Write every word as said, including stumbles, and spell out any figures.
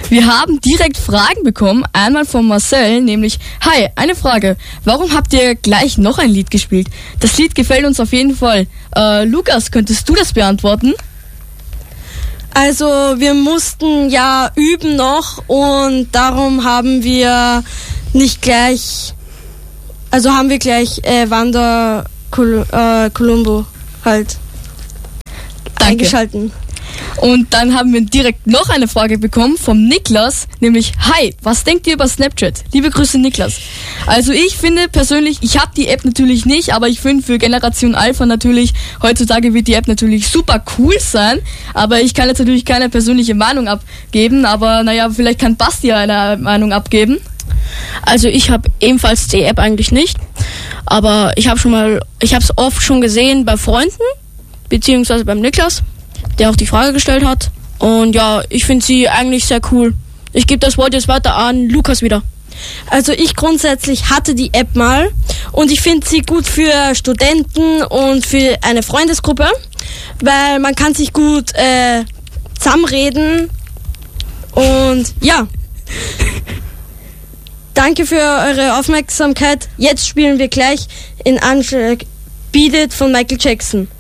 Wir haben direkt Fragen bekommen, einmal von Marcel, nämlich: Hi, eine Frage, warum habt ihr gleich noch ein Lied gespielt? Das Lied gefällt uns auf jeden Fall. Äh, Lukas, könntest du das beantworten? Also wir mussten ja üben noch und darum haben wir nicht gleich, also haben wir gleich äh, Wander Col- äh, Columbo halt Danke. eingeschalten. Und dann haben wir direkt noch eine Frage bekommen vom Niklas, nämlich: Hi, was denkt ihr über Snapchat? Liebe Grüße, Niklas. Also ich finde persönlich, ich habe die App natürlich nicht, aber ich finde für Generation Alpha natürlich, heutzutage wird die App natürlich super cool sein, aber ich kann jetzt natürlich keine persönliche Meinung abgeben, aber naja, vielleicht kann Basti eine Meinung abgeben. Also ich habe ebenfalls die App eigentlich nicht, aber ich habe schon mal, ich habe es oft schon gesehen bei Freunden, beziehungsweise beim Niklas, der auch die Frage gestellt hat. Und ja, ich finde sie eigentlich sehr cool. Ich gebe das Wort jetzt weiter an Lukas wieder. Also ich grundsätzlich hatte die App mal und ich finde sie gut für Studenten und für eine Freundesgruppe, weil man kann sich gut äh, zusammenreden und ja. Danke für eure Aufmerksamkeit. Jetzt spielen wir gleich in Angel Beat It von Michael Jackson.